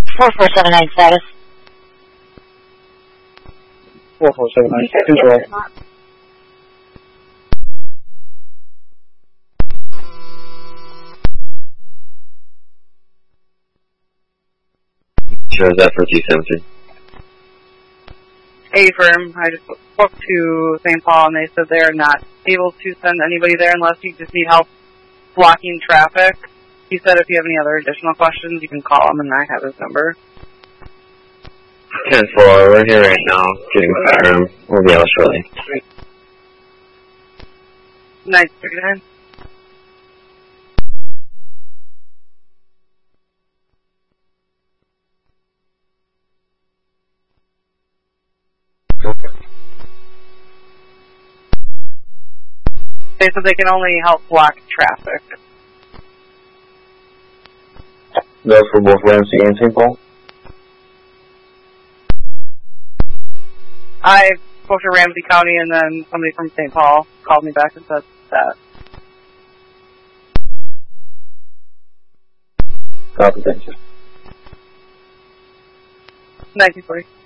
4479 status. 4479 control. Sure, is that for T17? A-firm. I just spoke to St. Paul and they said they're not able to send anybody there unless you just need help blocking traffic. He said if you have any other additional questions, you can call him and I have his number. 10-4, we're here right now, getting fire room. We'll be out shortly. 939. They said they can only help block traffic. Those for both Ramsey and St. Paul? I spoke to Ramsey County and then somebody from St. Paul called me back and said that. Copy, thank you. 1940.